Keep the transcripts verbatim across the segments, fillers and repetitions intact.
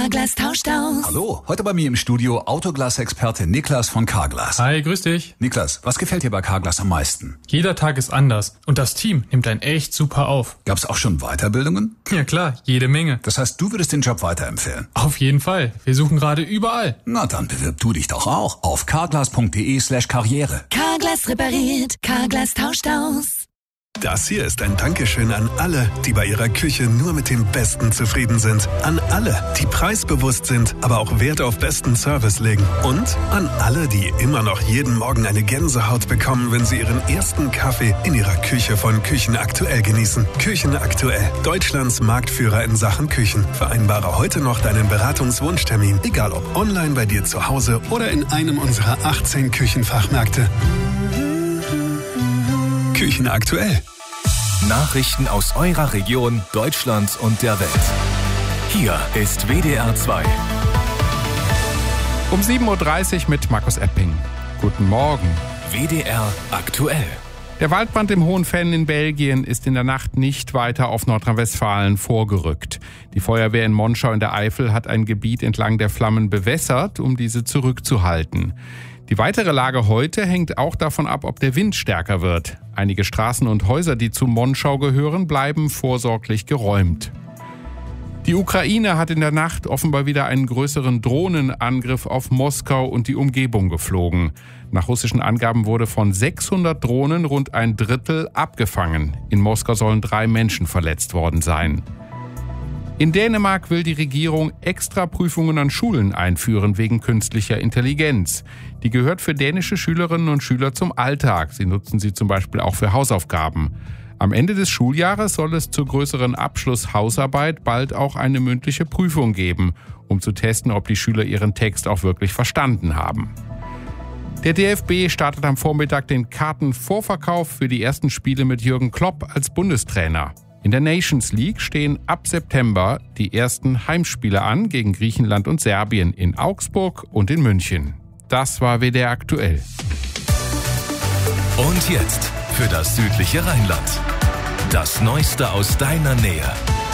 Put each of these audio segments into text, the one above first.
Carglass tauscht aus. Hallo, heute bei mir im Studio Autoglas-Experte Niklas von Carglass. Hi, grüß dich. Niklas, was gefällt dir bei Carglass am meisten? Jeder Tag ist anders und das Team nimmt einen echt super auf. Gab's auch schon Weiterbildungen? Ja klar, jede Menge. Das heißt, du würdest den Job weiterempfehlen? Auf jeden Fall. Wir suchen gerade überall. Na, dann bewirb du dich doch auch auf carglass.de slash karriere. Carglass repariert, Carglass tauscht aus. Das hier ist ein Dankeschön an alle, die bei ihrer Küche nur mit dem Besten zufrieden sind. An alle, die preisbewusst sind, aber auch Wert auf besten Service legen. Und an alle, die immer noch jeden Morgen eine Gänsehaut bekommen, wenn sie ihren ersten Kaffee in ihrer Küche von Küchen aktuell genießen. Küchen aktuell, Deutschlands Marktführer in Sachen Küchen. Vereinbare heute noch deinen Beratungswunschtermin, egal ob online bei dir zu Hause oder in einem unserer achtzehn Küchenfachmärkte. Küchen aktuell. Nachrichten aus eurer Region, Deutschland und der Welt. Hier ist W D R zwei. Um sieben Uhr dreißig mit Markus Epping. Guten Morgen. W D R aktuell. Der Waldbrand im Hohenfällen in Belgien ist in der Nacht nicht weiter auf Nordrhein-Westfalen vorgerückt. Die Feuerwehr in Monschau in der Eifel hat ein Gebiet entlang der Flammen bewässert, um diese zurückzuhalten. Die weitere Lage heute hängt auch davon ab, ob der Wind stärker wird. Einige Straßen und Häuser, die zu Monschau gehören, bleiben vorsorglich geräumt. Die Ukraine hat in der Nacht offenbar wieder einen größeren Drohnenangriff auf Moskau und die Umgebung geflogen. Nach russischen Angaben wurde von sechshundert Drohnen rund ein Drittel abgefangen. In Moskau sollen drei Menschen verletzt worden sein. In Dänemark will die Regierung Extraprüfungen an Schulen einführen wegen künstlicher Intelligenz. Die gehört für dänische Schülerinnen und Schüler zum Alltag. Sie nutzen sie zum Beispiel auch für Hausaufgaben. Am Ende des Schuljahres soll es zur größeren Abschlusshausarbeit bald auch eine mündliche Prüfung geben, um zu testen, ob die Schüler ihren Text auch wirklich verstanden haben. Der D F B startet am Vormittag den Kartenvorverkauf für die ersten Spiele mit Jürgen Klopp als Bundestrainer. In der Nations League stehen ab September die ersten Heimspiele an gegen Griechenland und Serbien in Augsburg und in München. Das war W D R aktuell. Und jetzt für das südliche Rheinland. Das Neueste aus deiner Nähe.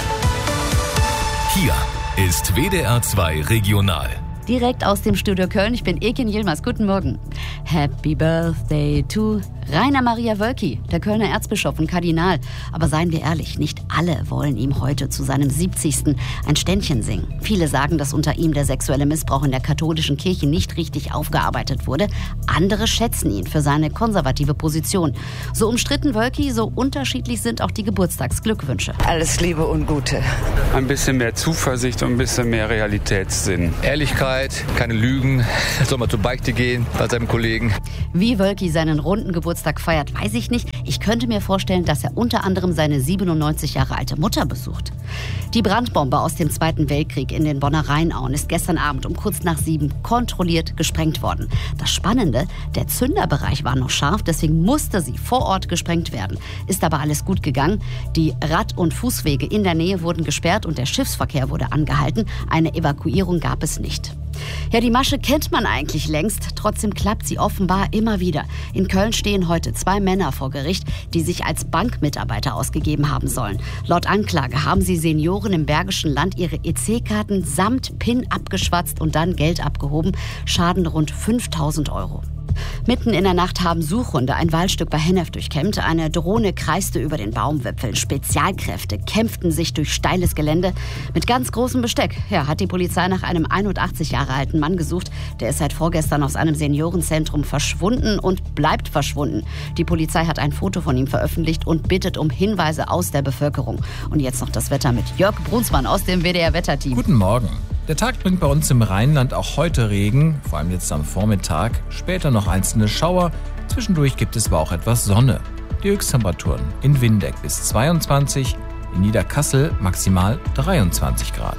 Hier ist W D R zwei Regional. Direkt aus dem Studio Köln. Ich bin Ekin Yilmaz. Guten Morgen. Happy Birthday to Rainer Maria Wölki, der Kölner Erzbischof und Kardinal. Aber seien wir ehrlich, nicht alle wollen ihm heute zu seinem siebzigsten ein Ständchen singen. Viele sagen, dass unter ihm der sexuelle Missbrauch in der katholischen Kirche nicht richtig aufgearbeitet wurde. Andere schätzen ihn für seine konservative Position. So umstritten Wölki, so unterschiedlich sind auch die Geburtstagsglückwünsche. Alles Liebe und Gute. Ein bisschen mehr Zuversicht und ein bisschen mehr Realitätssinn. Ehrlichkeit, keine Lügen, soll mal zur Beichte gehen bei seinem Kollegen. Wie Wölki seinen runden Geburtstag feiert, weiß ich nicht. Ich könnte mir vorstellen, dass er unter anderem seine siebenundneunzig Jahre alte Mutter besucht. Die Brandbombe aus dem Zweiten Weltkrieg in den Bonner Rheinauen ist gestern Abend um kurz nach sieben kontrolliert gesprengt worden. Das Spannende, der Zünderbereich war noch scharf, deswegen musste sie vor Ort gesprengt werden. Ist aber alles gut gegangen. Die Rad- und Fußwege in der Nähe wurden gesperrt und der Schiffsverkehr wurde angehalten. Eine Evakuierung gab es nicht. Ja, die Masche kennt man eigentlich längst, trotzdem klappt sie offenbar immer wieder. In Köln stehen heute zwei Männer vor Gericht, die sich als Bankmitarbeiter ausgegeben haben sollen. Laut Anklage haben sie Senioren im Bergischen Land ihre E C-Karten samt PIN abgeschwatzt und dann Geld abgehoben. Schaden rund fünftausend Euro. Mitten in der Nacht haben Suchhunde ein Waldstück bei Hennef durchkämmt. Eine Drohne kreiste über den Baumwipfeln. Spezialkräfte kämpften sich durch steiles Gelände mit ganz großem Besteck. Ja, hat die Polizei nach einem einundachtzig Jahre alten Mann gesucht. Der ist seit vorgestern aus einem Seniorenzentrum verschwunden und bleibt verschwunden. Die Polizei hat ein Foto von ihm veröffentlicht und bittet um Hinweise aus der Bevölkerung. Und jetzt noch das Wetter mit Jörg Brunsmann aus dem W D R-Wetterteam. Guten Morgen. Der Tag bringt bei uns im Rheinland auch heute Regen, vor allem jetzt am Vormittag, später noch einzelne Schauer, zwischendurch gibt es aber auch etwas Sonne. Die Höchsttemperaturen in Windeck bis zweiundzwanzig, in Niederkassel maximal dreiundzwanzig Grad.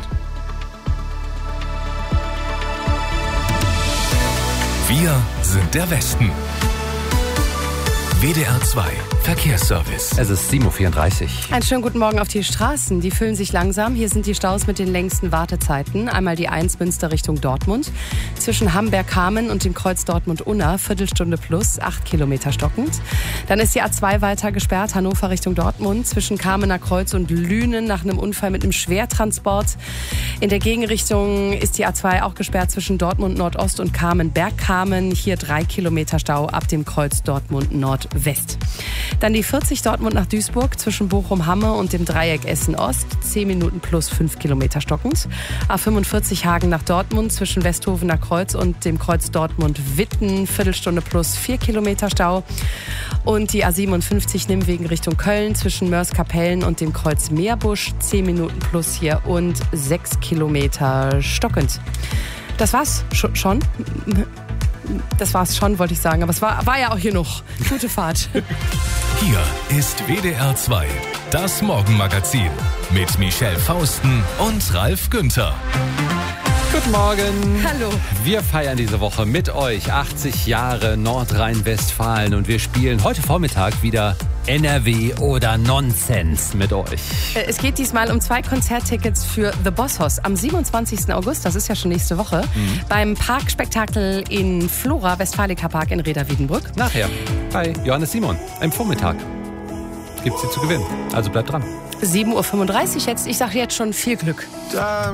Wir sind der Westen. W D R zwei Verkehrsservice. Es ist sieben Uhr vierunddreißig. Einen schönen guten Morgen auf die Straßen. Die füllen sich langsam. Hier sind die Staus mit den längsten Wartezeiten. Einmal die eins Münster Richtung Dortmund. Zwischen Hamberg-Hameln und dem Kreuz Dortmund-Unna. Viertelstunde plus, acht Kilometer stockend. Dann ist die A zwei weiter gesperrt. Hannover Richtung Dortmund. Zwischen Kamener Kreuz und Lünen nach einem Unfall mit einem Schwertransport. In der Gegenrichtung ist die A zwei auch gesperrt zwischen Dortmund Nordost und Kamen-Bergkamen. Hier drei Kilometer Stau ab dem Kreuz Dortmund Nordwest. Dann die vierzig Dortmund nach Duisburg zwischen Bochum-Hamme und dem Dreieck Essen-Ost. zehn Minuten plus fünf Kilometer stockend. A fünfundvierzig Hagen nach Dortmund zwischen Westhofener Kreuz und dem Kreuz Dortmund-Witten. Viertelstunde plus vier Kilometer Stau. Und die A siebenundfünfzig Nimwegen Richtung Köln zwischen Mörs-Kapellen und dem Kreuz Meerbusch. zehn Minuten plus hier und sechs Kilometer stockend. Das war's Sch- schon. Das war's schon, wollte ich sagen. Aber es war, war ja auch hier noch. Gute Fahrt. Hier ist W D R zwei, das Morgenmagazin mit Michelle Fausten und Ralf Günther. Guten Morgen. Hallo. Wir feiern diese Woche mit euch achtzig Jahre Nordrhein-Westfalen und wir spielen heute Vormittag wieder N R W oder Nonsens mit euch. Es geht diesmal um zwei Konzerttickets für The Boss Hoss am siebenundzwanzigsten August, das ist ja schon nächste Woche, mhm. beim Parkspektakel in Flora, Westfalica Park in Reda-Wiedenbrück. Nachher bei Johannes Simon am Vormittag gibt es sie zu gewinnen. Also bleibt dran. sieben Uhr fünfunddreißig jetzt. Ich sage jetzt schon viel Glück. Da